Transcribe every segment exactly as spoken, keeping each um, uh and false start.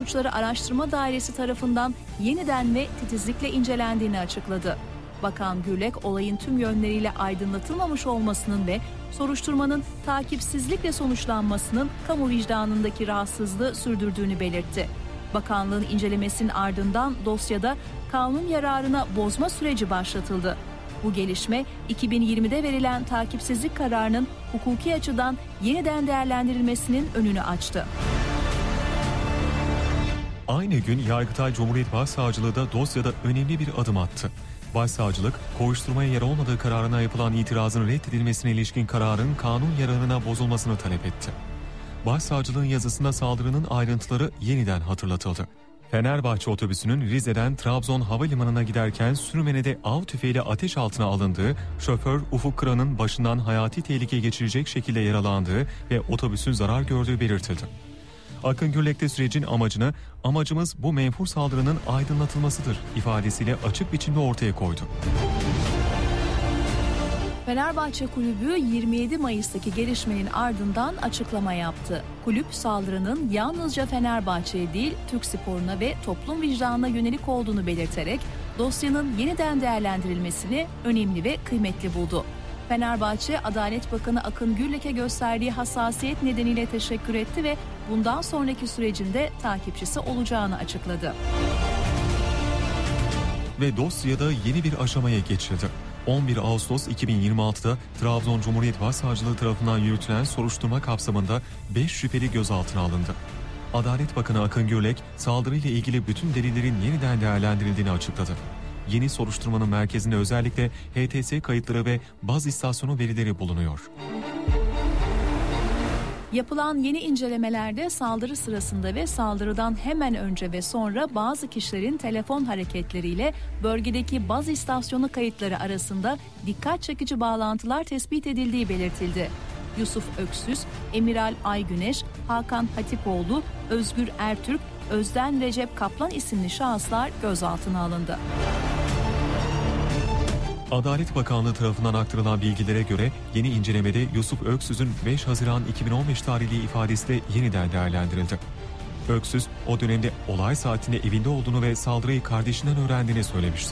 Suçları Araştırma Dairesi tarafından yeniden ve titizlikle incelendiğini açıkladı. Bakan Gürlek, olayın tüm yönleriyle aydınlatılmamış olmasının ve soruşturmanın takipsizlikle sonuçlanmasının kamu vicdanındaki rahatsızlığı sürdürdüğünü belirtti. Bakanlığın incelemesinin ardından dosyada kanun yararına bozma süreci başlatıldı. Bu gelişme iki bin yirmide verilen takipsizlik kararının hukuki açıdan yeniden değerlendirilmesinin önünü açtı. Aynı gün Yargıtay Cumhuriyet Başsavcılığı da dosyada önemli bir adım attı. Başsavcılık, kovuşturmaya yer olmadığı kararına yapılan itirazın reddedilmesine ilişkin kararın kanun yararına bozulmasını talep etti. Başsavcılığın yazısında saldırının ayrıntıları yeniden hatırlatıldı. Fenerbahçe otobüsünün Rize'den Trabzon Havalimanı'na giderken sürmenede av tüfeğiyle ateş altına alındığı, şoför Ufuk Kıran'ın başından hayati tehlike geçirecek şekilde yaralandığı ve otobüsün zarar gördüğü belirtildi. Akın Gürlek de sürecin amacını, amacımız bu menfur saldırının aydınlatılmasıdır ifadesiyle açık biçimde ortaya koydu. Fenerbahçe Kulübü yirmi yedi Mayıs'taki gelişmenin ardından açıklama yaptı. Kulüp saldırının yalnızca Fenerbahçe'ye değil Türk sporuna ve toplum vicdanına yönelik olduğunu belirterek dosyanın yeniden değerlendirilmesini önemli ve kıymetli buldu. Fenerbahçe, Adalet Bakanı Akın Gürlek'e gösterdiği hassasiyet nedeniyle teşekkür etti ve bundan sonraki sürecinde takipçisi olacağını açıkladı. Ve dosyada yeni bir aşamaya geçildi. on bir Ağustos iki bin yirmi altıda Trabzon Cumhuriyet Başsavcılığı tarafından yürütülen soruşturma kapsamında beş şüpheli gözaltına alındı. Adalet Bakanı Akın Gürlek, saldırıyla ilgili bütün delillerin yeniden değerlendirildiğini açıkladı. Yeni soruşturmanın merkezinde özellikle H T S kayıtları ve baz istasyonu verileri bulunuyor. Yapılan yeni incelemelerde saldırı sırasında ve saldırıdan hemen önce ve sonra bazı kişilerin telefon hareketleriyle bölgedeki baz istasyonu kayıtları arasında dikkat çekici bağlantılar tespit edildiği belirtildi. Yusuf Öksüz, Emiral Aygüneş, Hakan Hatipoğlu, Özgür Ertürk, Özden Recep Kaplan isimli şahıslar gözaltına alındı. Adalet Bakanlığı tarafından aktarılan bilgilere göre yeni incelemede Yusuf Öksüz'ün beş Haziran iki bin on beş tarihli ifadesi de yeniden değerlendirildi. Öksüz o dönemde olay saatinde evinde olduğunu ve saldırıyı kardeşinden öğrendiğini söylemişti.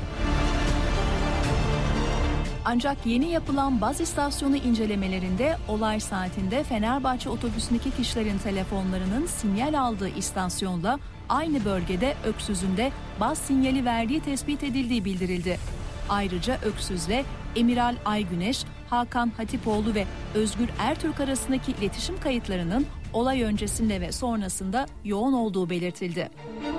Ancak yeni yapılan baz istasyonu incelemelerinde olay saatinde Fenerbahçe otobüsündeki kişilerin telefonlarının sinyal aldığı istasyonla aynı bölgede Öksüz'ün de baz sinyali verdiği tespit edildiği bildirildi. Ayrıca Öksüz'le Emiral Aygüneş, Hakan Hatipoğlu ve Özgür Ertürk arasındaki iletişim kayıtlarının olay öncesinde ve sonrasında yoğun olduğu belirtildi.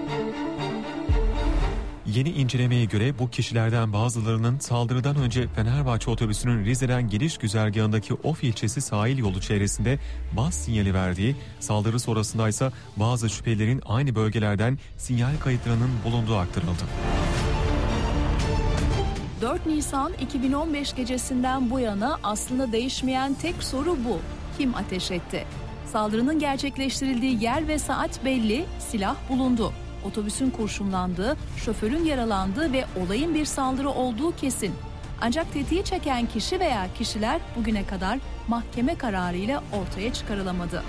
Yeni incelemeye göre bu kişilerden bazılarının saldırıdan önce Fenerbahçe otobüsünün Rize'den geliş güzergahındaki Of ilçesi sahil yolu çevresinde baz sinyali verdiği, saldırı sonrasında ise bazı şüphelilerin aynı bölgelerden sinyal kayıtlarının bulunduğu aktarıldı. dört Nisan iki bin on beş gecesinden bu yana aslında değişmeyen tek soru bu: kim ateş etti? Saldırının gerçekleştirildiği yer ve saat belli, silah bulundu. Otobüsün kurşunlandığı, şoförün yaralandığı ve olayın bir saldırı olduğu kesin. Ancak tetiği çeken kişi veya kişiler bugüne kadar mahkeme kararıyla ortaya çıkarılamadı.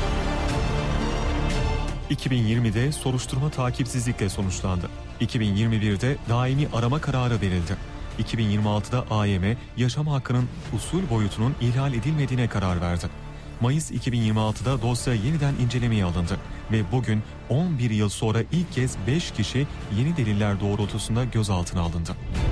iki bin yirmide soruşturma takipsizlikle sonuçlandı. iki bin yirmi birde daimi arama kararı verildi. iki bin yirmi altıda A Y M, yaşam hakkının usul boyutunun ihlal edilmediğine karar verdi. Mayıs iki bin yirmi altıda dosya yeniden incelemeye alındı ve bugün on bir yıl sonra ilk kez beş kişi yeni deliller doğrultusunda gözaltına alındı.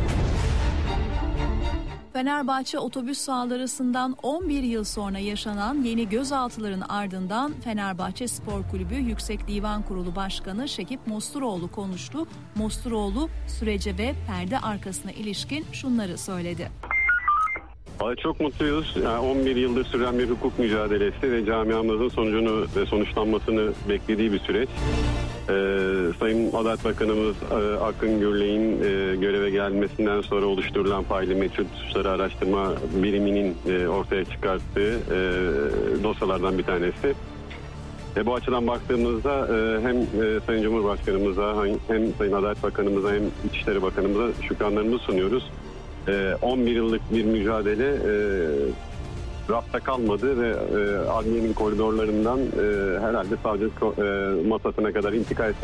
Fenerbahçe otobüs saldırısından on bir yıl sonra yaşanan yeni gözaltıların ardından Fenerbahçe Spor Kulübü Yüksek Divan Kurulu Başkanı Şekip Mosturoğlu konuştu. Mosturoğlu sürece ve perde arkasına ilişkin şunları söyledi. Çok mutluyuz. Yani on bir yıldır süren bir hukuk mücadelesi ve camiamızın sonucunu ve sonuçlanmasını beklediği bir süreç. Ee, Sayın Adalet Bakanımız e, Akın Gürlek'in e, göreve gelmesinden sonra oluşturulan faili meçhul suçları araştırma biriminin e, ortaya çıkarttığı e, dosyalardan bir tanesi. E, bu açıdan baktığımızda e, hem e, Sayın Cumhurbaşkanımıza hem Sayın Adalet Bakanımıza hem İçişleri Bakanımıza şükranlarımızı sunuyoruz. E, on bir yıllık bir mücadele e, rafta kalmadı ve e, adliyenin koridorlarından e, herhalde savcılık e, masasına kadar intikal etti.